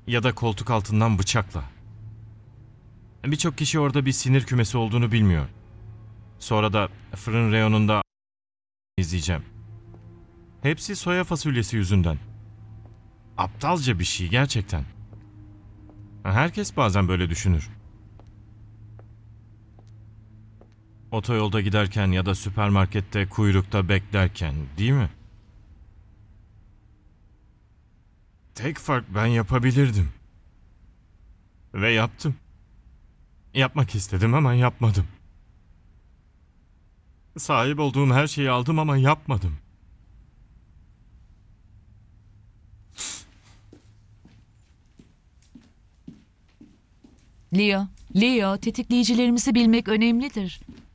ya da koltuk altından bıçakla. Birçok kişi orada bir sinir kümesi olduğunu bilmiyor. Sonra da fırın reyonunda izleyeceğim. Hepsi soya fasulyesi yüzünden. Aptalca bir şey gerçekten. Herkes bazen böyle düşünür. Otoyolda giderken ya da süpermarkette kuyrukta beklerken, değil mi? Tek fark ben yapabilirdim. Ve yaptım. Yapmak istedim ama yapmadım. Sahip olduğum her şeyi aldım ama yapmadım. Leo, Leo, tetikleyicilerimizi bilmek önemlidir.